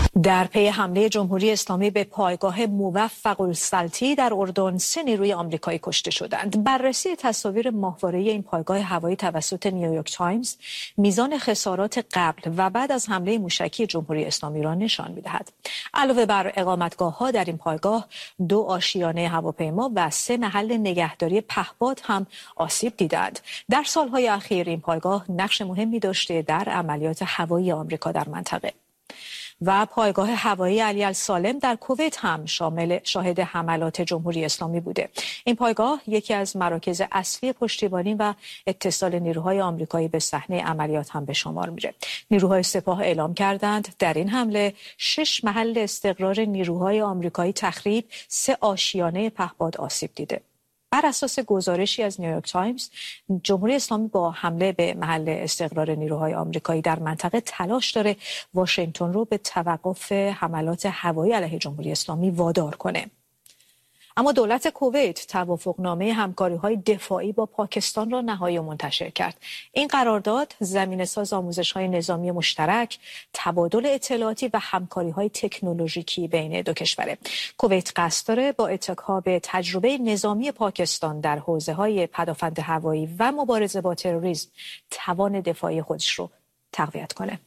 در پی حمله جمهوری اسلامی به پایگاه موفق السلطی در اردن 3 نیروی آمریکایی کشته شدند. بررسی تصاویر ماهواره‌ای این پایگاه هوایی توسط نیویورک تایمز میزان خسارات قبل و بعد از حمله موشکی جمهوری اسلامی را نشان می‌دهد. علاوه بر اقامتگاه‌ها در این پایگاه 2 آشیانه هواپیما و 3 محل نگهداری پهپاد هم آسیب دیدند. در سال‌های اخیر این پایگاه نقش مهمی داشته در عملیات هوایی آمریکا در منطقه. و پایگاه هوایی علی السالم در کویت هم شاهد حملات جمهوری اسلامی بوده. این پایگاه یکی از مراکز اصلی پشتیبانی و اتصال نیروهای آمریکایی به صحنه عملیات هم به شمار میره. نیروهای سپاه اعلام کردند در این حمله 6 محل استقرار نیروهای آمریکایی تخریب، 3 آشیانه پهپاد آسیب دیده. بر اساس گزارشی از نیویورک تایمز، جمهوری اسلامی با حمله به محل استقرار نیروهای آمریکایی در منطقه تلاش داره واشنگتن رو به توقف حملات هوایی علیه جمهوری اسلامی وادار کنه. اما دولت کویت توافقنامه همکاری‌های دفاعی با پاکستان را نهایی و منتشر کرد. این قرارداد زمینه‌ساز آموزش‌های نظامی مشترک، تبادل اطلاعاتی و همکاری‌های تکنولوژیکی بین دو کشوره. کویت قصد داره با اتکا به تجربه نظامی پاکستان در حوزه‌های پدافند هوایی و مبارزه با تروریسم توان دفاعی خودش رو تقویت کنه.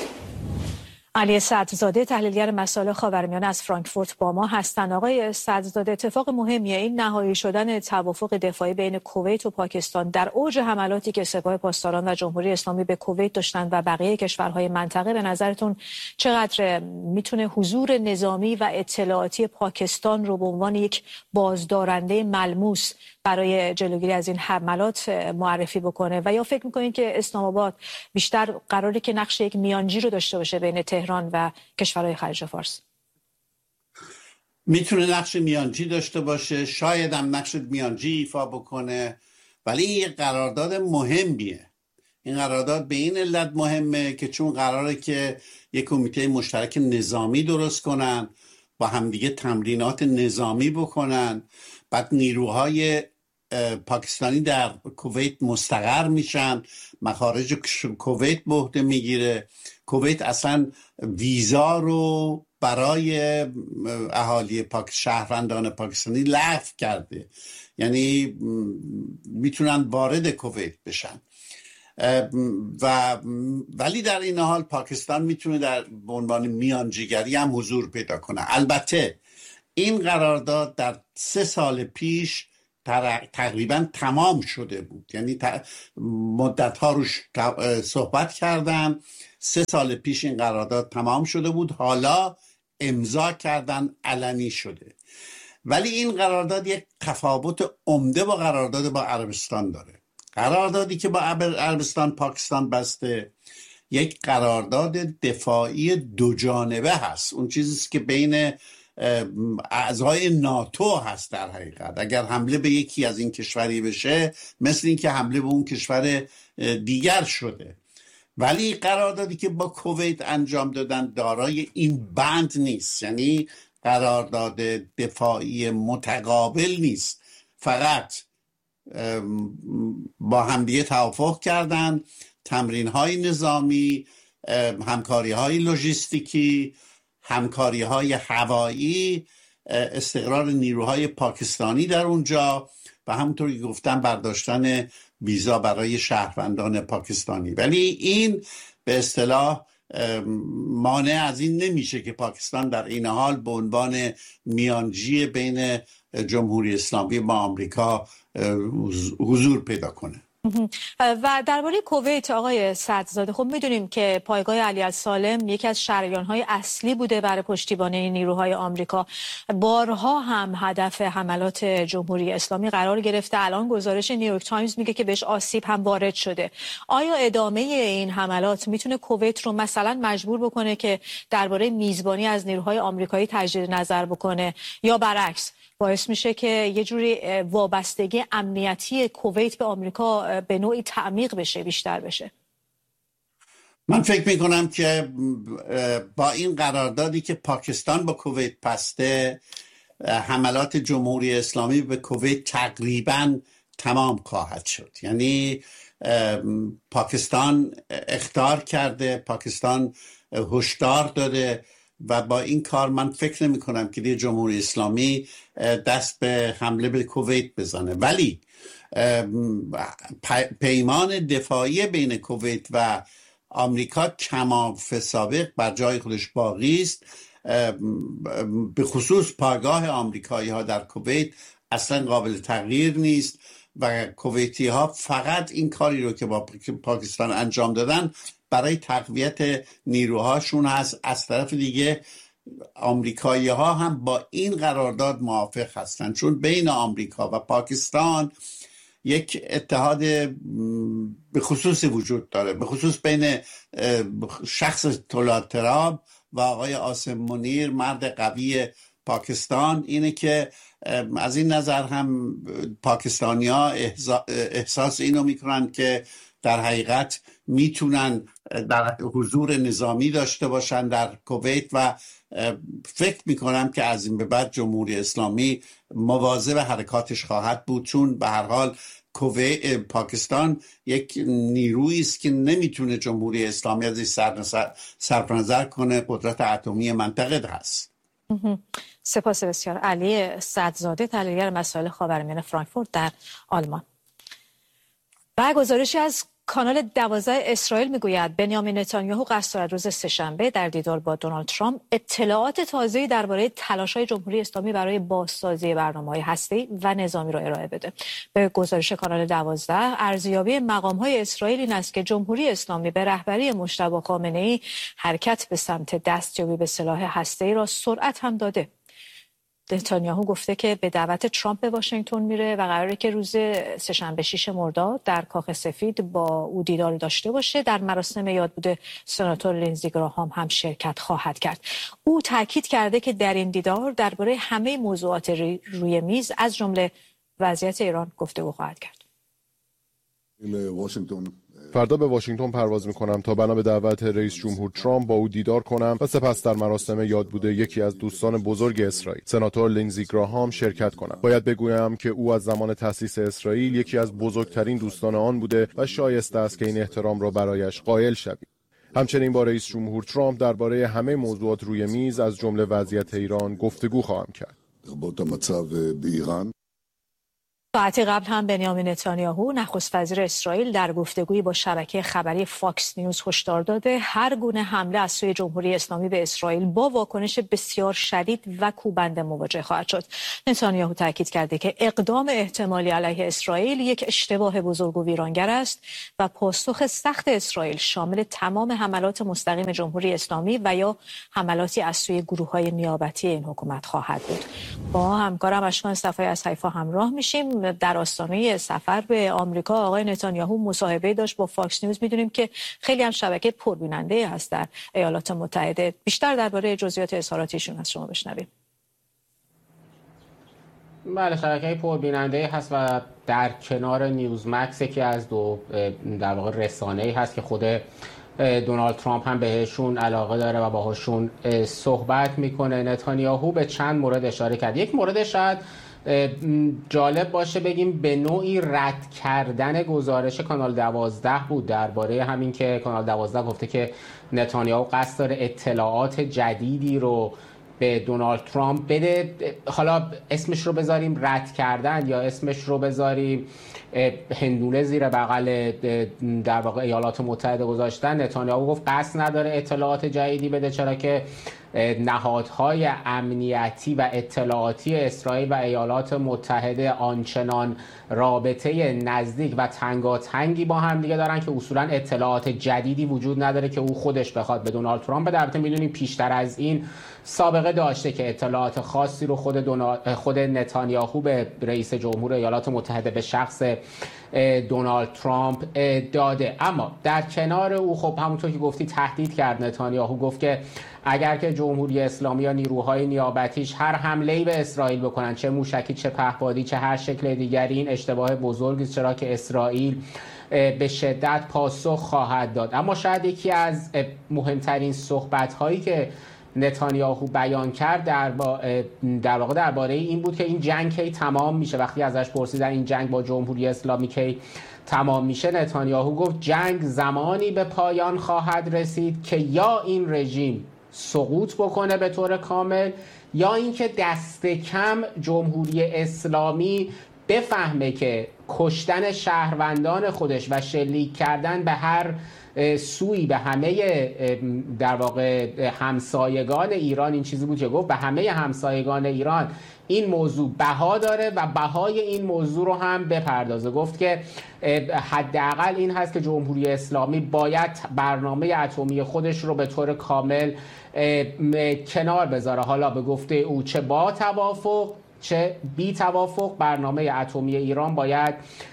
علی سعدزاده تحلیلگر مسائل خاورمیانه از فرانکفورت با ما هستند. آقای سعدزاده، اتفاق مهمیه این نهایی شدن توافق دفاعی بین کویت و پاکستان در اوج حملاتی که سپاه پاسداران و جمهوری اسلامی به کویت داشتند و بقیه کشورهای منطقه. به نظرتون چقدر میتونه حضور نظامی و اطلاعاتی پاکستان رو به عنوان یک بازدارنده ملموس برای جلوگیری از این حملات معرفی بکنه و یا فکر میکنین که اسلام آباد بیشتر قراره که نقش یک میانجی رو داشته باشه بین تهران و کشورهای خلیج فارس؟ میتونه نقش میانجی داشته باشه، شاید هم نقش میانجی ایفا بکنه، ولی این یک قرارداد مهمیه. این قرارداد به این علت مهمه که چون قراره که یک کمیته مشترک نظامی درست کنن، با همدیگه تمرینات نظامی بکنن، بعد نیروهای پاکستانی در کویت مستقر میشن، مخارج کویت به عهده میگیره. کویت اصلا ویزا رو برای اهالی شهروندان پاکستانی لغو کرده، یعنی میتونن وارد کویت بشن ولی در این حال پاکستان میتونه به عنوان میانجیگری هم حضور پیدا کنه. البته این قرارداد در 3 سال پیش تقریبا تمام شده بود، یعنی مدت‌ها روش صحبت کردن. 3 سال پیش این قرارداد تمام شده بود، حالا امضا کردن، علنی شده. ولی این قرارداد یک تفاوت عمده با قرارداد با عربستان داره. قراردادی که با عربستان پاکستان بسته یک قرارداد دفاعی 2 جانبه هست، اون چیزی که بین اعضای ناتو هست. در حقیقت اگر حمله به یکی از این کشوری بشه، مثل این که حمله به اون کشور دیگر شده. ولی قراردادی که با کویت انجام دادن دارای این بند نیست، یعنی قرارداد دفاعی متقابل نیست، فقط با همدیگه توافق کردن تمرین‌های نظامی، همکاری‌های لوجستیکی، همکاری‌های هوایی، استقرار نیروهای پاکستانی در اونجا و همونطور که گفتم برداشتن ویزا برای شهروندان پاکستانی. ولی این به اصطلاح مانع از این نمیشه که پاکستان در این حال به عنوان میانجی بین جمهوری اسلامی با آمریکا حضور پیدا کنه. و درباره کویت آقای سعدزاده، خب میدونیم که پایگاه علی السالم یکی از شریان‌های اصلی بوده برای پشتیبانی نیروهای آمریکا. بارها هم هدف حملات جمهوری اسلامی قرار گرفته. الان گزارش نیویورک تایمز میگه که بهش آسیب هم وارد شده. آیا ادامه این حملات میتونه کویت رو مثلا مجبور بکنه که درباره میزبانی از نیروهای آمریکایی تجدید نظر بکنه، یا برعکس باعث میشه که یه جوری وابستگی امنیتی کویت به آمریکا به نوعی تعمیق بشه، بیشتر بشه؟ من فکر میکنم که با این قراردادی که پاکستان با کویت بسته، حملات جمهوری اسلامی به کویت تقریبا تمام خواهد شد. یعنی پاکستان اخطار کرده، پاکستان هشدار داده و با این کار من فکر نمی کنم که جمهوری اسلامی دست به حمله به کویت بزنه. ولی پیمان دفاعی بین کویت و آمریکا کما سابق بر جای خودش باقی است. به خصوص پایگاه آمریکایی ها در کویت اصلا قابل تغییر نیست و کویتی ها فقط این کاری رو که با پاکستان انجام دادن برای تقویت نیروهاشون هست. از طرف دیگه آمریکایی ها هم با این قرارداد موافق هستند، چون بین آمریکا و پاکستان یک اتحاد به خصوص وجود داره، به خصوص بین شخص طلات تراب و آقای عاصم منیر مرد قوی پاکستان. اینه که از این نظر هم پاکستانی ها احساس اینو میکنن که در حقیقت میتونن در حضور نظامی داشته باشن در کویت و فکر میکنم که از این به بعد جمهوری اسلامی مواظب حرکاتش خواهد بود، چون به هر حال پاکستان یک نیرویی است که نمیتونه جمهوری اسلامی ازش صرف نظر کنه. قدرت اتمی منطقه هست. سپاس بسیار. علی صدزاده، تحلیلگر مسائل خاورمیانه فرانکفورت در آلمان. و گزارشی از کانال 12 اسرائیل میگوید بنیامین نتانیاهو قصد دارد روز سه‌شنبه در دیدار با دونالد ترامپ اطلاعات تازه‌ای درباره تلاش‌های جمهوری اسلامی برای بازسازی برنامه‌های هسته‌ای و نظامی را ارائه بده. به گزارش کانال 12 ارزیابی مقام‌های اسرائیل این است که جمهوری اسلامی به رهبری مجتبی خامنه‌ای حرکت به سمت دستیابی به سلاح هسته‌ای را سرعت هم داده. نتانیاهو گفته که به دعوت ترامپ به واشنگتن میره و قراره که روز سه‌شنبه 6 مرداد در کاخ سفید با او دیدار داشته باشه. در مراسم یادبود سناتور لینزی گراهام هم شرکت خواهد کرد. او تاکید کرده که در این دیدار درباره همه موضوعات روی میز از جمله وضعیت ایران گفتگو خواهد کرد. فردا به واشنگتن پرواز میکنم تا بنا به دعوت رئیس جمهور ترامپ با او دیدار کنم و سپس در مراسم یادبود یکی از دوستان بزرگ اسرائیل، سناتور لینزی گراهام، شرکت کنم. باید بگویم که او از زمان تأسیس اسرائیل یکی از بزرگترین دوستان آن بوده و شایسته است که این احترام را برایش قائل شویم. همچنین با رئیس جمهور ترامپ درباره همه موضوعات روی میز از جمله وضعیت ایران گفتگو خواهم کرد. ساعتی قبل هم بنیامین نتانیاهو نخست وزیر اسرائیل در گفتگویی با شبکه خبری فاکس نیوز هشدار داده هر گونه حمله از سوی جمهوری اسلامی به اسرائیل با واکنش بسیار شدید و کوبنده مواجه خواهد شد. نتانیاهو تاکید کرده که اقدام احتمالی علیه اسرائیل یک اشتباه بزرگ و ویرانگر است و پاسخ سخت اسرائیل شامل تمام حملات مستقیم جمهوری اسلامی و یا حملاتی از سوی گروه‌های نیابتی این حکومت خواهد بود. با همکارم اشکان صفایی از حیفا همراه میشیم. در آستانه سفر به آمریکا آقای نتانیاهو مصاحبه داشت با فاکس نیوز. میدونیم که خیلی هم شبکه پربیننده هست در ایالات متحده. بیشتر درباره جزئیات اظهارات ایشون از شما بشنویم. بله، شبکه پربیننده هست و در کنار نیوزمکس که از دو در واقع رسانه‌ای هست که خود دونالد ترامپ هم بهشون علاقه داره و باهاشون صحبت میکنه. نتانیاهو به چند مورد اشاره کرد. یک مورد شاید جالب باشه بگیم به نوعی رد کردن گزارش کانال 12 بود درباره همین که کانال 12 گفته که نتانیاهو قصد داره اطلاعات جدیدی رو به دونالد ترامپ بده. حالا اسمش رو بذاریم رد کردن یا اسمش رو بذاریم هندونه زیر بغل در واقع ایالات متحده گذاشتن، نتانیاهو گفت قصد نداره اطلاعات جدیدی بده، چرا که نهادهای امنیتی و اطلاعاتی اسرائیل و ایالات متحده آنچنان رابطه نزدیک و تنگاتنگی با هم دیگه دارن که اصولا اطلاعات جدیدی وجود نداره که او خودش بخواد به دونالد ترامپ بده. البته میدونیم پیشتر از این سابقه داشته که اطلاعات خاصی رو خود نتانیاهو به رئیس جمهور ایالات متحده به شخص دونالد ترامپ داده. اما در کنار او خب همونطور که گفتی تهدید کرد. نتانیاهو گفت که اگر که جمهوری اسلامی یا نیروهای نیابتیش هر حمله‌ای به اسرائیل بکنن، چه موشکی چه پهپادی چه هر شکل دیگری، این اشتباه بزرگی است، چرا که اسرائیل به شدت پاسخ خواهد داد. اما شاید یکی از مهمترین صحبت‌هایی که نتانیاهو بیان کرد در واقع درباره این بود که این جنگ کی تمام میشه. وقتی ازش پرسیدن این جنگ با جمهوری اسلامی کی تمام میشه، نتانیاهو گفت جنگ زمانی به پایان خواهد رسید که یا این رژیم سقوط بکنه به طور کامل، یا اینکه دست کم جمهوری اسلامی بفهمه که کشتن شهروندان خودش و شلیک کردن به هر سوی به همه در واقع همسایگان ایران، این چیزی بود که گفت به همه همسایگان ایران این موضوع بها داره و بهای این موضوع رو هم بپردازه. گفت که حداقل این هست که جمهوری اسلامی باید برنامه اتمی خودش رو به طور کامل کنار بذاره. حالا به گفته او چه با توافق چه بی توافق برنامه اتمی ایران باید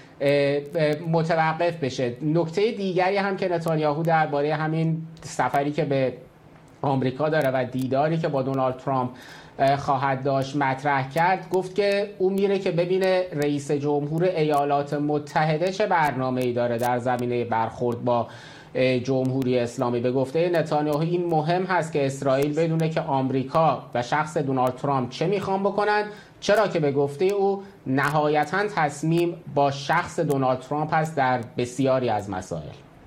متوقف بشه. نکته دیگری هم که نتانیاهو درباره همین سفری که به آمریکا داره و دیداری که با دونالد ترامپ خواهد داشت مطرح کرد، گفت که او میره که ببینه رئیس جمهور ایالات متحده چه برنامه‌ای داره در زمینه برخورد با جمهوری اسلامی. به گفته نتانیاهو این مهم هست که اسرائیل بدونه که آمریکا و شخص دونالد ترامپ چه میخوان بکنن، چرا که به گفته او نهایتاً تصمیم با شخص دونالد ترامپ هست در بسیاری از مسائل.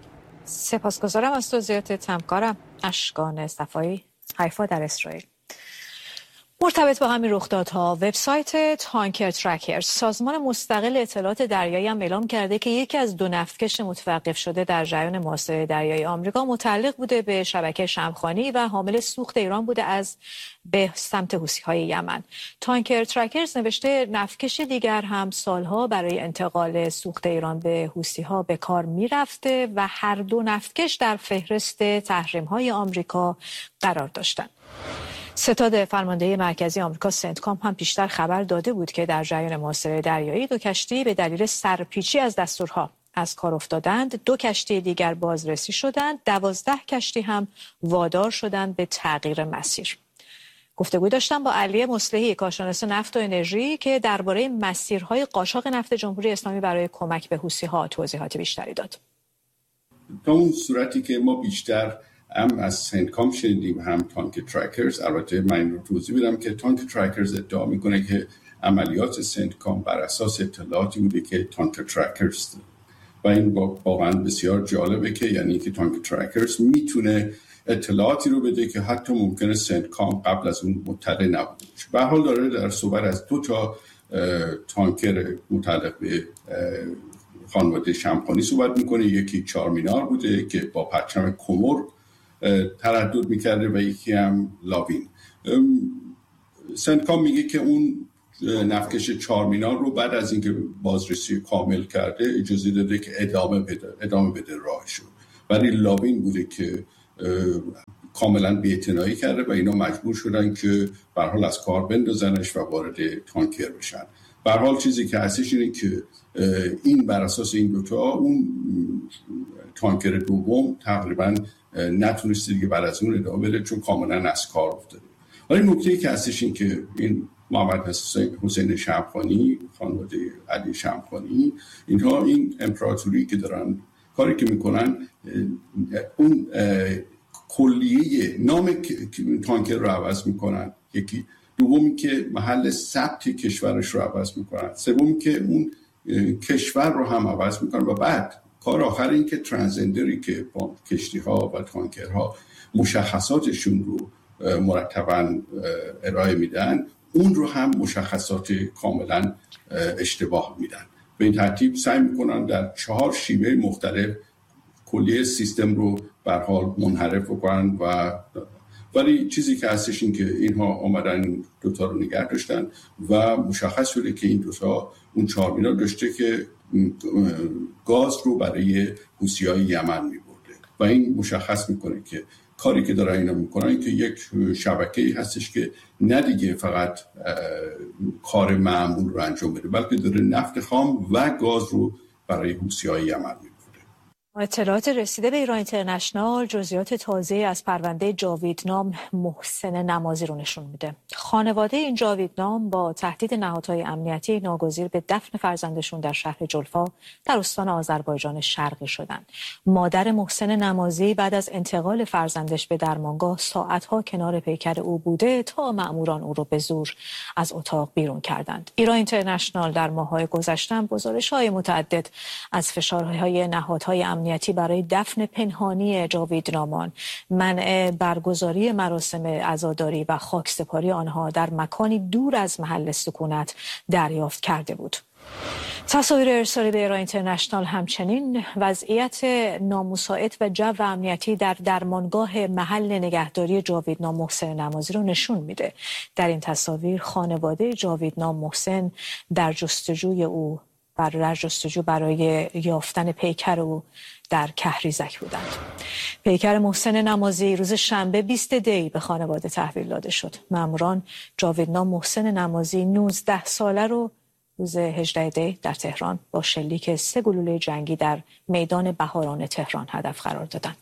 سپاسگزارم از توضیحات همکارم اشکان صفایی، حیفا در اسرائیل. مرتبط با همین رخدادها، وبسایت تانکر ترکرز، سازمان مستقل اطلاعات دریایی، هم اعلام کرده که یکی از 2 نفتکش متوقف شده در جریان محاصره دریایی آمریکا متعلق بوده به شبکه شمخانی و حامل سوخت ایران بوده از به سمت حوثی‌های یمن. تانکر ترکرز نوشته نفتکش دیگر هم سالها برای انتقال سوخت ایران به حوثی‌ها به کار می‌رفته و هر 2 نفتکش در فهرست تحریم‌های آمریکا قرار داشتند. ستاد فرمانده مرکزی آمریکا سنتکام هم پیشتر خبر داده بود که در جریان محاصره دریایی 2 کشتی به دلیل سرپیچی از دستورها از کار افتادند، 2 کشتی دیگر بازرسی شدند، 12 کشتی هم وادار شدند به تغییر مسیر. گفتگو داشتم با علی مصلحی، کارشناس نفت و انرژی، که درباره مسیرهای قاچاق نفت جمهوری اسلامی برای کمک به حوثی‌ها توضیحات بیشتری داد. تا اون صورتی که ما بیشتر هم از سنتکام شنیدیم هم تانکر ترکرز، البته من این رو توضیح بدم که تانکر ترکرز ادعا میکنه که عملیات سنتکام بر اساس اطلاعاتی بوده که تانکر ترکرز و این واقعا بسیار جالبه که یعنی که تانکر ترکرز میتونه اطلاعاتی رو بده که حتی ممکنه سنتکام قبل از اون مطلع نبوده. به هر حال داره در صحبت از 2 تا تانکر متعلق به خانواده شمخانی صحبت میکنه. یکی چارمینار بوده که با پرچم کومور تردد میکرده و یکی هم لاوین. سنتکام میگه که اون نفتکش چارمینار رو بعد از اینکه بازرسی کامل کرده اجازه داده که ادامه بده راهشو، ولی لاوین بوده که کاملا بی‌اعتنایی کرده و اینا مجبور شدن که به هر حال از کار بندازنش و وارد تانکر بشن. به هر حال چیزی که هستش اینه که این بر اساس این 2 تا اون تانکر دوم تقریبا نتونسته دیگه بعد از اون ادامه بده چون کاملا از کار افتاده. ولی نکته‌ای که هستش این که این محمد حسین شمخانی، خانواده علی شمخانی، اینها این امپراتوری که دارن کاری که میکنن اون کلیه نام تانکر رو عوض میکنن، یکی دومی که محل ثبت کشورش رو عوض میکنن، سومی که اون کشور رو هم عوض میکنن و بعد کار آخر این که ترانزندری که با کشتی ها و تانکرها مشخصاتشون رو مرتباً ارائه میدن اون رو هم مشخصات کاملا اشتباه میدن. به این ترتیب سعی میکنن در 4 شیوه مختلف کلیه سیستم رو به هر حال منحرف کنن ولی چیزی که هستش این که اینها آمدن 2 تا رو نگه داشتن و مشخص شده که این 2 تا اون چارمینا داشته که گاز رو برای حوثی‌های یمن می‌برده و این مشخص میکنه که کاری که دارن اینا میکنن که یک شبکه‌ای هستش که نه دیگه فقط کار معمول رو انجام بده بلکه داره نفت خام و گاز رو برای حوثی‌های یمن می‌برده. اطلاعات رسیده به ایران اینترنشنال جزئیات تازه از پرونده جاویدنام محسن نمازی رو نشون میده. خانواده این جاویدنام با تهدید نهادهای امنیتی ناگزیر به دفن فرزندشون در شهر جلفا در استان آذربایجان شرقی شدند. مادر محسن نمازی بعد از انتقال فرزندش به درمانگاه ساعتها کنار پیکر او بوده تا مأموران او رو به زور از اتاق بیرون کردند. ایران اینترنشنال در ماه‌های گذشته گزارش‌های متعدد از فشارهای نهادهای امنیتی امنیتی برای دفن پنهانی جاوید نامان، منع برگزاری مراسم عزاداری و خاکسپاری آنها در مکانی دور از محل سکونت دریافت کرده بود. تصاویر ارسالی به ایران اینترنشنال همچنین وضعیت نامساعد و جو امنیتی در درمانگاه محل نگهداری جاویدنام محسن نمازی رو نشون میده. در این تصاویر خانواده جاویدنام محسن در جستجو برای یافتن پیکر او در کهریزک بودند. پیکر محسن نمازی روز شنبه 20 دی به خانواده تحویل داده شد. ماموران جاویدنام محسن نمازی 19 ساله رو روز 18 دی در تهران با شلیک 3 گلوله جنگی در میدان بهاران تهران هدف قرار دادند.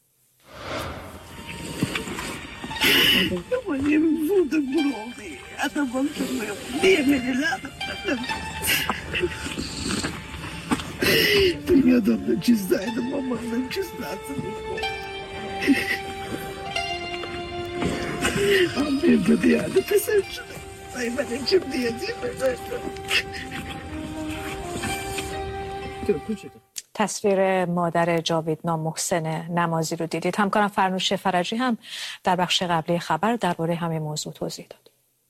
Dünyada çizdeydim ama ben çizmedim. Annem dedi yani pes ettim. Ay ben içim diye تصویر مادر جاویدنام محسن نمازی رو دیدید. همکارم فرنوش فرجی هم در بخش قبلی خبر درباره همین موضوع توضیح داد.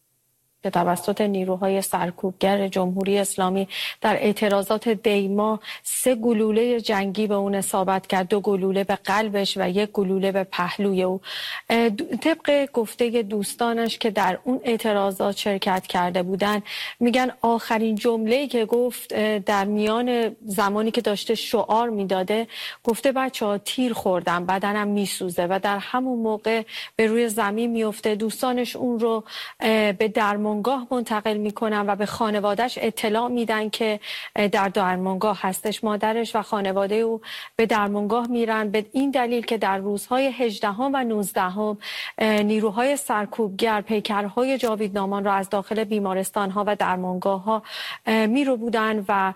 که توسط نیروهای سرکوبگر جمهوری اسلامی در اعتراضات دیما 3 گلوله جنگی به اون اصابت کرد، 2 گلوله به قلبش و 1 گلوله به پهلوی او. طبق گفته دوستانش که در اون اعتراضات شرکت کرده بودن، میگن آخرین جمله‌ای که گفت در میان زمانی که داشته شعار میداده، گفته بچه‌ها تیر خوردم، بدنم میسوزه و در همون موقع به روی زمین میفته. دوستانش اون رو به درمانگاه منتقل میکنن و به خانوادهش اطلاع میدن که در درمانگاه هستش. مادرش و خانواده او به درمانگاه میرن به این دلیل که در روزهای 18 و 19 نیروهای سرکوبگر پیکرهای جاویدنامان را از داخل بیمارستان ها و درمانگاه ها میرو بودن و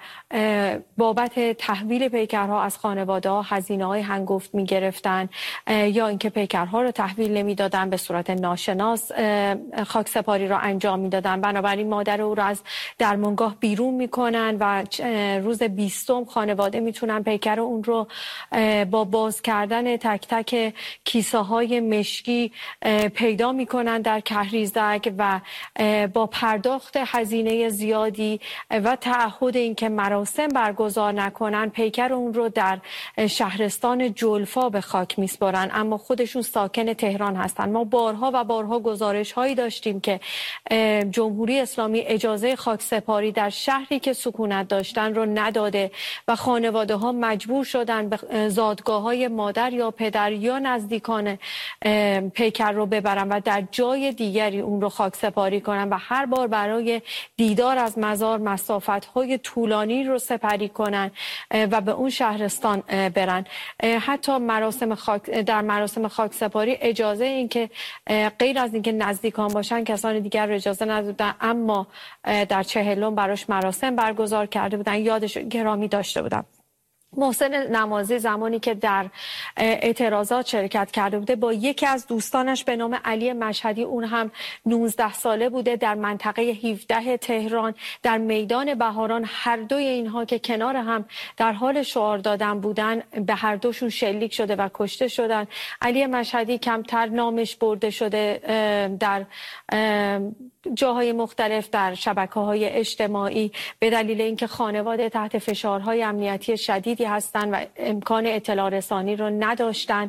بابت تحویل پیکرها از خانواده ها هزینه های هنگفت میگرفتن یا اینکه پیکرها رو تحویل نمیدادن، به صورت ناشناس خاکسپاری را انجام میدادن. بنابراین مادر او را از درمانگاه بیرون میکنن و روز 20 خانواده میتونن پیکر اون رو با باز کردن تک تک کیسه های مشکی پیدا میکنن در کهریزک و با پرداخت هزینه زیادی و تعهد اینکه مراسم برگزار نکنن، پیکر اون رو در شهرستان جلفا به خاک میسپارن. اما خودشون ساکن تهران هستن. ما بارها و بارها گزارش هایی داشتیم که جمهوری اسلامی اجازه خاکسپاری در شهری که سکونت داشتن رو نداده و خانواده ها مجبور شدن به زادگاه های مادر یا پدر یا نزدیکان پیکر رو ببرن و در جای دیگری اون رو خاکسپاری کنن و هر بار برای دیدار از مزار مسافت های طولانی رو سپری کنن و به اون شهرستان برن. حتی در مراسم خاکسپاری اجازه این که غیر از اینکه نزدیکان باشن کسان دیگر اجازه ندادن، اما در چهلم براش مراسم برگزار کرده بودن، یادش گرامی داشته بودن. محسن نمازی زمانی که در اعتراضات شرکت کرده بوده با یکی از دوستانش به نام علی مشهدی، اون هم 19 ساله بوده، در منطقه 17 تهران در میدان بهاران، هر دوی اینها که کنار هم در حال شعار دادن بودن به هر دوشون شلیک شده و کشته شدن. علی مشهدی کمتر نامش برده شده در جاهای مختلف در شبکه‌های اجتماعی به دلیل اینکه خانواده تحت فشارهای امنیتی شدیدی هستند و امکان اطلاع رسانی رو نداشتن.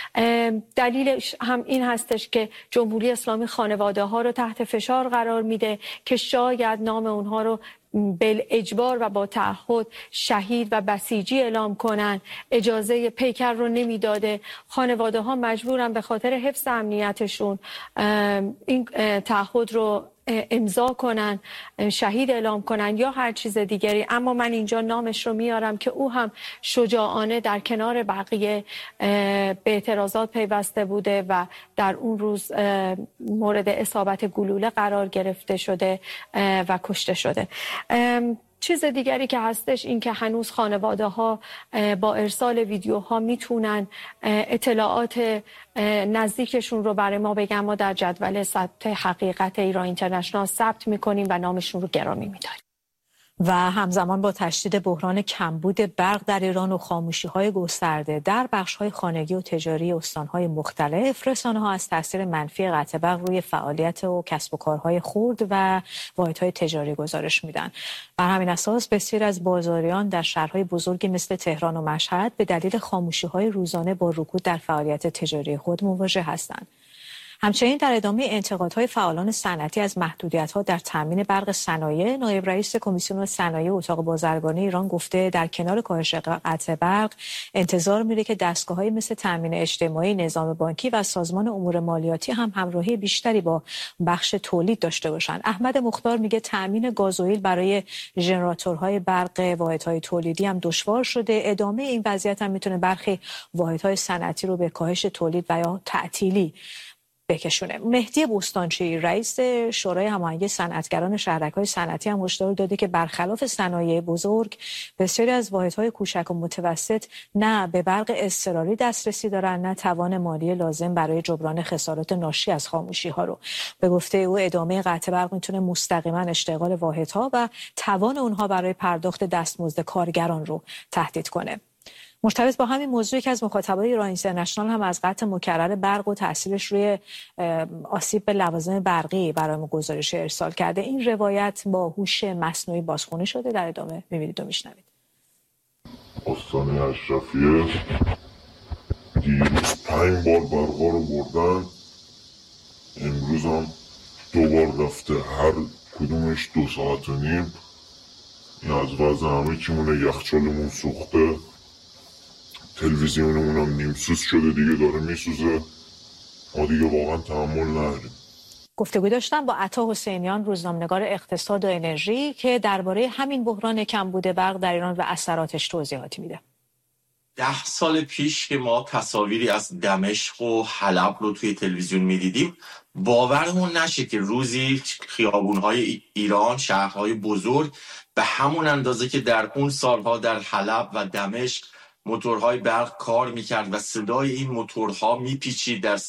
دلیلش هم این هستش که جمهوری اسلامی خانواده ها رو تحت فشار قرار میده که شاید نام اونها رو بالاجبار و با تعهد شهید و بسیجی اعلام کنن. اجازه پیکر رو نمیداده. خانواده ها مجبورن به خاطر حفظ امنیتشون این تعهد رو امضا کنن، شهید اعلام کنن یا هر چیز دیگری. اما من اینجا نامش رو میارم که او هم شجاعانه در کنار بقیه به اعتراضات پیوسته بوده و در اون روز مورد اصابت گلوله قرار گرفته شده و کشته شده. چیز دیگری که هستش این که هنوز خانواده ها با ارسال ویدیوها میتونن اطلاعات نزدیکشون رو برای ما بگن. ما در جدول ثبت حقیقت ایران اینترنشنال ثبت میکنیم و نامشون رو گرامی میداریم. و همزمان با تشدید بحران کمبود برق در ایران و خاموشی‌های گسترده در بخش‌های خانگی و تجاری استان‌های مختلف، رسانه‌ها از تاثیر منفی قطع برق روی فعالیت و کسب و کارهای خرد و واحدهای تجاری گزارش میدن. بر همین اساس بسیاری از بازاریان در شهرهای بزرگی مثل تهران و مشهد به دلیل خاموشی‌های روزانه با رکود در فعالیت تجاری خود مواجه هستند. همچنین در ادامه انتقادهای فعالان صنعتی از محدودیت‌ها در تامین برق صنایع، نایب رئیس کمیسیون صنایع اتاق بازرگانی ایران گفته در کنار کاهش قطع برق انتظار میره که دستگاه‌های مثل تامین اجتماعی، نظام بانکی و سازمان امور مالیاتی هم همراهی بیشتری با بخش تولید داشته باشند. احمد مختار میگه تامین گازوئیل برای ژنراتورهای برق واحدهای تولیدی هم دشوار شده. ادامه این وضعیت هم میتونه برخی واحدهای صنعتی رو به کاهش تولید و یا تعطیلی بکشونه. مهدی بستانچی رئیس شورای هماهنگی صنعتگران شهرک‌های صنعتی هم هشدار داده که برخلاف صنایع بزرگ، بسیاری از واحدهای کوچک و متوسط نه به برق اضطراری دسترسی دارن، نه توان مالی لازم برای جبران خسارات ناشی از خاموشی‌ها رو. به گفته او ادامه قطع برق میتونه مستقیما اشتغال واحدها و توان اونها برای پرداخت دستمزد کارگران رو تهدید کنه. مرتبط با همین موضوع که از مخاطبای ایران اینترنشنال هم از قطع مکرر برق و تاثیرش روی آسیب به لوازم برقی برای ما گزارش ارسال کرده. این روایت با هوش مصنوعی بازخوانی شده. در ادامه می‌بینید و میشنوید. استان اشرفیه دیروز 5 بار برقا رو بردن، امروز هم 2 بار رفته، هر کدومش 2 ساعت و نیم. این از وضع همه چیمونه، یخچالمون سوخته، تلویزیونمون هم نیمسوز شده دیگه، داره میسوزه. ما دیگه واقعا تحمل نداریم. گفتگو داشتم با عطا حسینیان، روزنامه‌نگار اقتصاد و انرژی، که درباره همین بحران کمبود برق در ایران و اثراتش توضیحاتی میده. 10 سال پیش که ما تصاویری از دمشق و حلب رو توی تلویزیون میدیدیم، باورمون نشه که روزی خیابون‌های ایران، شهرهای بزرگ، به همون اندازه که در اون سالها در حلب و دمشق موتورهای برق کار میکرد و صدای این موتورها میپیچید در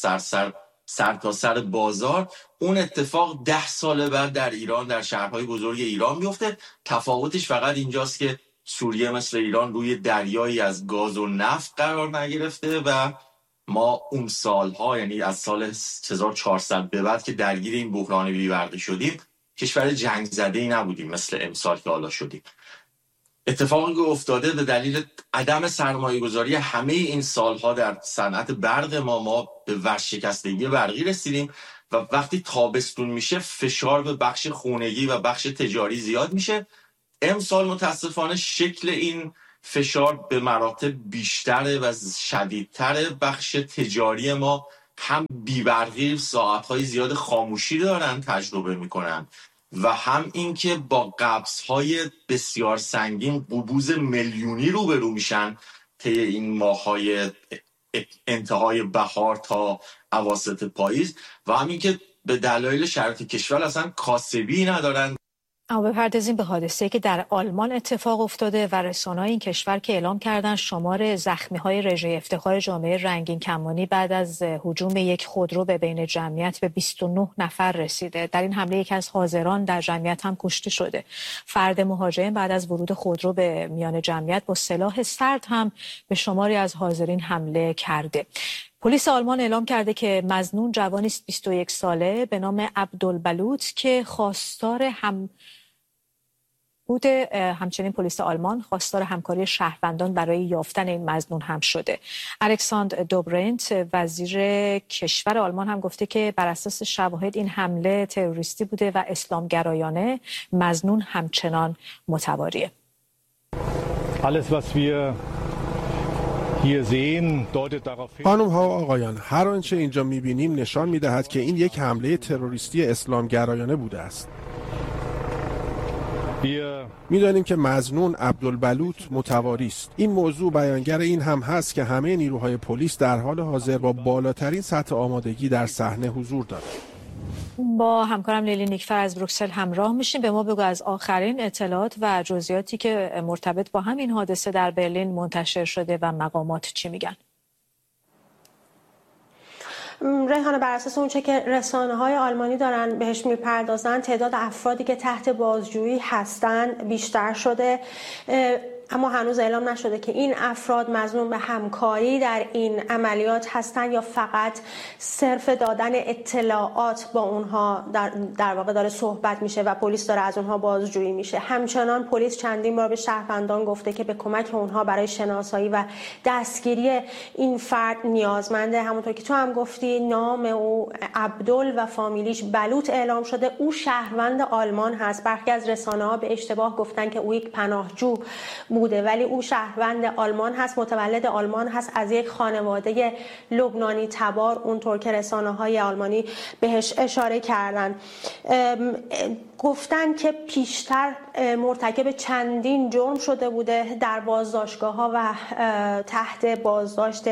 سر بازار، اون اتفاق 10 سال بعد در ایران، در شهرهای بزرگ ایران میفته. تفاوتش فقط اینجاست که سوریه مثل ایران روی دریایی از گاز و نفت قرار نگرفته و ما اون سالها، یعنی از سال 1400 به بعد که درگیر این بحران بی‌برقی شدیم، کشور جنگ زده‌ای نبودیم مثل امسال که حالا شدیم. اتفاقی که افتاده به دلیل عدم سرمایه‌گذاری همه این سالها در صنعت برق ما به ورشکستگی برقی رسیدیم و وقتی تابستون میشه فشار به بخش خونگی و بخش تجاری زیاد میشه. امسال متاسفانه شکل این فشار به مراتب بیشتره و شدیدتره. بخش تجاری ما هم بی‌برقی، ساعت‌های زیاد خاموشی دارن تجربه میکنن و هم اینکه با قبض‌های بسیار سنگین، قبوز میلیونی روبرو میشن طی این ماه‌های انتهای بهار تا اواسط پاییز و همین که به دلایل شرایط کشور اصلا کاسبی ندارن. اما بپردازیم به حادثه‌ای که در آلمان اتفاق افتاده و رسانه‌های این کشور که اعلام کردن شمار زخمی‌های رژه افتخار جامعه رنگین کمانی بعد از هجوم یک خودرو به بین جمعیت به 29 نفر رسیده. در این حمله یکی از حاضران در جمعیت هم کشته شده. فرد مهاجم بعد از ورود خودرو به میان جمعیت با سلاح سرد هم به شماری از حاضرین حمله کرده. پلیس آلمان اعلام کرده که مظنون جوانی است 21 ساله به نام عبدالبلوت که همچنین پلیس آلمان خواستار همکاری شهروندان برای یافتن این مظنون هم شده. الکساندر دوبرنت وزیر کشور آلمان هم گفته که بر اساس شواهد این حمله تروریستی بوده و اسلامگرایانه. مظنون همچنان متواریه. خانم ها و آقایان، هر آنچه اینجا میبینیم نشان میدهد که این یک حمله تروریستی اسلامگرایانه بوده است. میدانیم که مظنون عبدالبلوت متواری است. این موضوع بیانگر این هم هست که همه نیروهای پلیس در حال حاضر با بالاترین سطح آمادگی در صحنه حضور دارند. با همکارم لیلی نیکفر از بروکسل همراه میشیم. به ما بگو از آخرین اطلاعات و جزئیاتی که مرتبط با همین حادثه در برلین منتشر شده و مقامات چی میگن؟ ریحانه، بر اساس اون چه که رسانه‌های آلمانی دارن بهش میپردازن، تعداد افرادی که تحت بازجویی هستن بیشتر شده، اما هنوز اعلام نشده که این افراد مظنون به همکاری در این عملیات هستن یا فقط صرف دادن اطلاعات با اونها در واقع داره صحبت میشه و پلیس داره از اونها بازجویی میشه. همچنان پلیس چندین بار به شهروندان گفته که به کمک اونها برای شناسایی و دستگیری این فرد نیازمنده. همونطور که تو هم گفتی، نام او عبدل و فامیلیش بلوط اعلام شده. او شهروند آلمان هست. برخی از رسانه‌ها به اشتباه گفتن که او یک پناهجو بوده، ولی او شهروند آلمان هست، متولد آلمان هست، از یک خانواده لبنانی تبار، اونطور که رسانه‌های آلمانی بهش اشاره کردن. گفتن که پیشتر مرتکب چندین جرم شده بوده، در بازداشتگاه‌ها و تحت بازداشت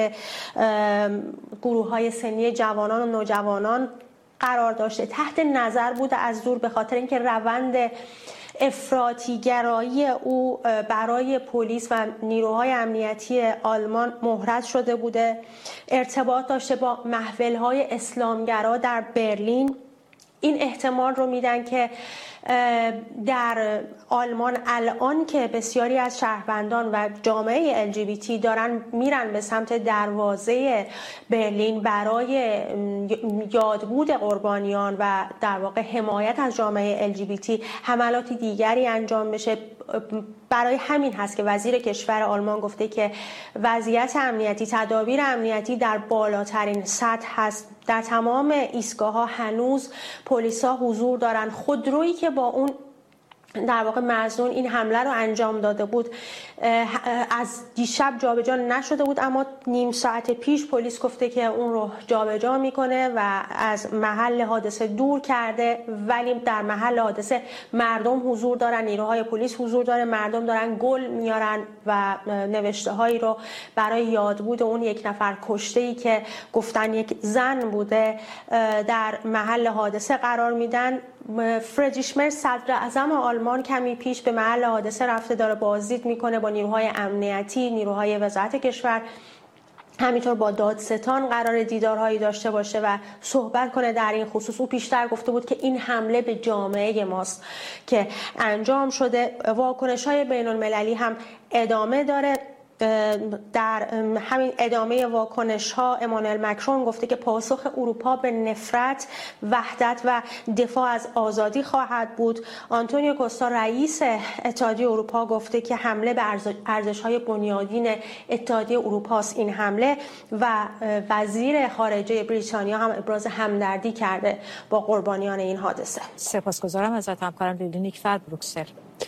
گروه‌های سنی جوانان و نوجوانان قرار داشته، تحت نظر بوده از دور، به خاطر اینکه روند افراطی‌گرایی او برای پلیس و نیروهای امنیتی آلمان محرز شده بوده. ارتباط داشته با محفل‌های اسلامگرا در برلین. این احتمال رو میدن که در آلمان الان که بسیاری از شهروندان و جامعه LGBT دارن میرن به سمت دروازه برلین برای یادبود قربانیان و در واقع حمایت از جامعه LGBT، حملات دیگری انجام بشه. برای همین هست که وزیر کشور آلمان گفته که وضعیت امنیتی، تدابیر امنیتی در بالاترین سطح هست. در تمام ایستگاه‌ها هنوز پلیسا حضور دارن. خودرویی که با اون در واقع مظنون این حمله رو انجام داده بود از دیشب جابجا نشده بود، اما نیم ساعت پیش پلیس گفته که اون رو جابجا میکنه و از محل حادثه دور کرده. ولی در محل حادثه مردم حضور دارن، نیروهای پلیس حضور داره، مردم دارن گل میارن و نوشته هایی رو برای یادبود اون یک نفر کشته‌ای که گفتن یک زن بوده در محل حادثه قرار میدن. فریدریش مرز صدر اعظم آلمان کمی پیش به محل حادثه رفته، داره بازدید میکنه با نیروهای امنیتی، نیروهای وزارت کشور، همینطور با دادستان قرار دیدارهایی داشته باشه و صحبت کنه در این خصوص. او پیشتر گفته بود که این حمله به جامعه ماست که انجام شده. واکنش‌های بین‌المللی هم ادامه داره. در همین ادامه واکنش‌ها امانوئل مکرون گفته که پاسخ اروپا به نفرت، وحدت و دفاع از آزادی خواهد بود. آنتونیو کوستا رئیس اتحادیه اروپا گفته که حمله به ارزش‌های بنیادین اتحادیه اروپا است این حمله، و وزیر خارجه بریتانیا هم ابراز همدردی کرده با قربانیان این حادثه. سپاسگزارم ازت همکارم لیلی نیکفر، بروکسل.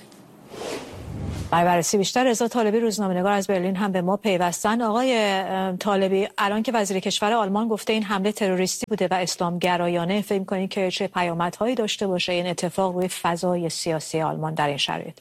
برای بررسی بیشتر رضا طالبی روزنامه‌نگار از برلین هم به ما پیوستن. آقای طالبی، الان که وزیر کشور آلمان گفته این حمله تروریستی بوده و اسلامگرایانه، فکر می‌کنید که چه پیامدهایی داشته باشه این اتفاق روی فضای سیاسی آلمان در این شرایط؟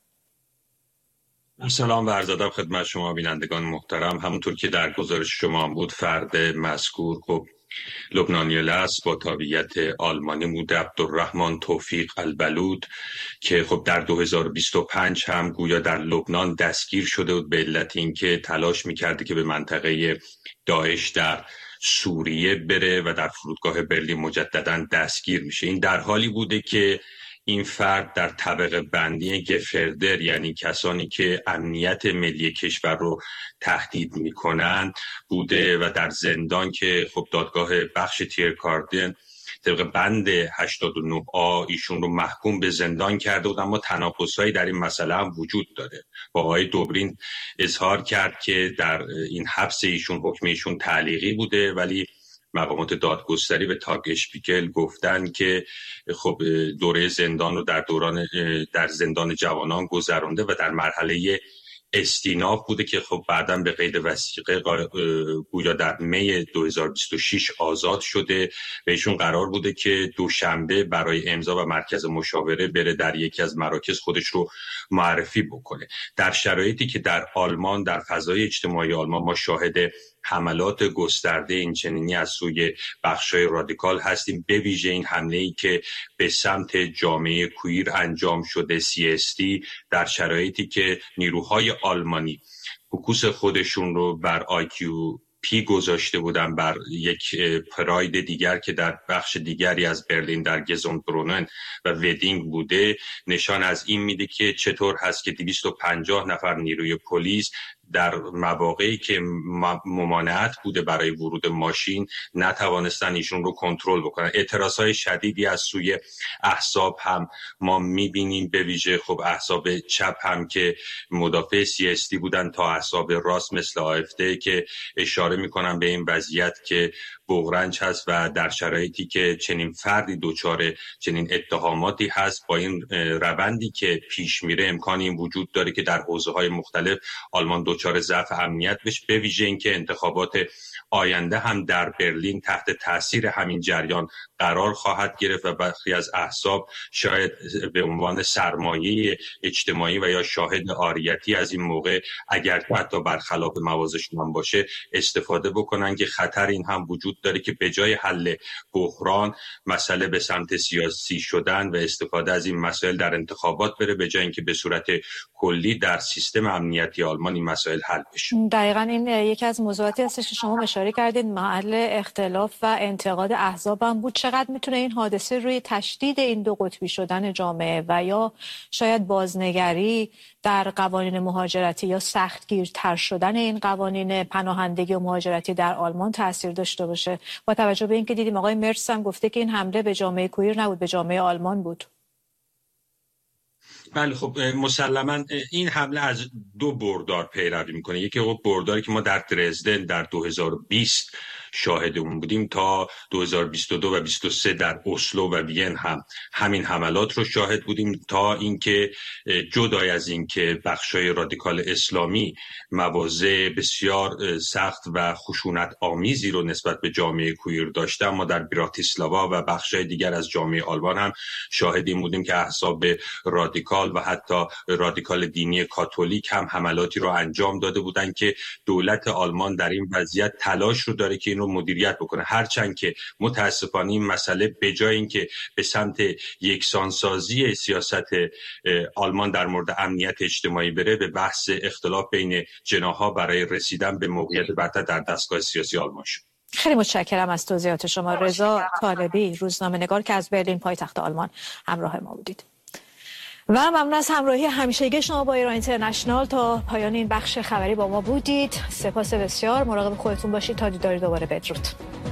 سلام و عرض ادب خدمت شما بینندگان محترم. همونطور که در گزارش شما بود، فرد مذکور خب لبنانی الاصل با تابعیت آلمانی بود، عبدالرحمن توفیق البلوط، که خب در 2025 هم گویا در لبنان دستگیر شده بود به علت اینکه تلاش می‌کرده که به منطقه داعش در سوریه بره و در فرودگاه برلین مجددا دستگیر میشه. این در حالی بوده که این فرد در طبقه بندی گفردر، یعنی کسانی که امنیت ملی کشور رو تهدید میکنن بوده و در زندان که خب دادگاه بخش تیرکاردن طبق بند 89A ایشون رو محکوم به زندان کرده بود. اما تناقض‌هایی در این مسئله هم وجود داره. با آقای دوبرین اظهار کرد که در این حبس ایشون حکم ایشون تعلیقی بوده، ولی مقامات دادگستری به تاگ اشپیگل گفتن که خب دوره زندان رو در زندان جوانان گذرونده و در مرحله استیناف بوده که خب بعداً به قید وثیقه گویا در می 2026 آزاد شده و ایشون قرار بوده که دوشنبه برای امضا و مرکز مشاوره بره در یکی از مراکز خودش رو معرفی بکنه. در شرایطی که در آلمان، در فضای اجتماعی آلمان ما شاهد حملات گسترده این چنینی از سوی بخشای رادیکال هستیم، به ویژه این حمله‌ای که به سمت جامعه کویر انجام شده، CST، در شرایطی که نیروهای آلمانی فوکوس خودشون رو بر IQP پی گذاشته بودن بر یک پراید دیگر که در بخش دیگری از برلین در گزوندبرونن و ودینگ بوده، نشان از این میده که چطور هست که 250 نفر نیروی پلیس در مواقعی که ممانعت بوده برای ورود ماشین نتوانستن ایشون رو کنترل بکنن. اعتراضهای شدیدی از سوی احزاب هم ما میبینیم، به ویژه خب احزاب چپ هم که مدافع CST بودن تا احزاب راست مثل AfD که اشاره میکنن به این وضعیت که بغرنج هست و در شرایطی که چنین فردی دچار چنین اتهاماتی هست، با این روندی که پیش میره امکانی این وجود داره که در حوزه‌های مختلف آلمان دچار ضعف امنیت بشه، به ویژه اینکه انتخابات آینده هم در برلین تحت تاثیر همین جریان قرار خواهد گرفت و برخی از احزاب شاید به عنوان سرمایه اجتماعی و یا شاهد عاریتی از این موقع اگر حتی برخلاف موازشون هم باشه استفاده بکنن که خطر این هم وجود داره که به جای حل بحران مسئله به سمت سیاسی شدن و استفاده از این مسائل در انتخابات بره، به جای اینکه به صورت کلی در سیستم امنیتی آلمان این مسائل حل بشه. دقیقاً این یکی از موضوعاتی هستش که شما اشاره کردید، محل اختلاف و انتقاد احزاب هم بود. چقدر میتونه این حادثه روی تشدید این دو قطبی شدن جامعه و یا شاید بازنگری در قوانین مهاجرتی یا سختگیرتر شدن این قوانین پناهندگی و مهاجرتی در آلمان تاثیر داشته باشه، با توجه به اینکه دیدیم آقای مرس هم گفته که این حمله به جامعه کویر نبود، به جامعه آلمان بود؟ بله خب مسلما این حمله از دو بردار پیروی میکنه. یکی برداری که ما در درزدن در 2020 شاهد اون بودیم، تا 2022 و 23 در اسلو و وین هم همین حملات رو شاهد بودیم، تا اینکه جدای از اینکه بخشای رادیکال اسلامی مواضع بسیار سخت و خشونت آمیزی رو نسبت به جامعه کویر داشتن، ما در براتیسلاوا و بخشای دیگر از جامعه آلمان هم شاهد این بودیم که احزاب رادیکال و حتی رادیکال دینی کاتولیک هم حملاتی رو انجام داده بودن که دولت آلمان در این وضعیت تلاش رو داره که این رو مدیریت بکنه، هرچند که متاسفانه این مسئله به جای اینکه به سمت یکسانسازی سیاست آلمان در مورد امنیت اجتماعی بره، به بحث اختلاف بین جناح‌ها برای رسیدن به موقعیت برتر در دستگاه سیاسی آلمان شد. خیلی متشکرم از توضیحات شما. رضا طالبی، روزنامه‌نگار که از برلین پایتخت آلمان همراه ما بودید. و ممنون از همراهی همیشگی شما با ایران اینترنشنال. تا پایان این بخش خبری با ما بودید. سپاس بسیار. مراقب خودتون باشید تا دیدار دوباره. بدرود.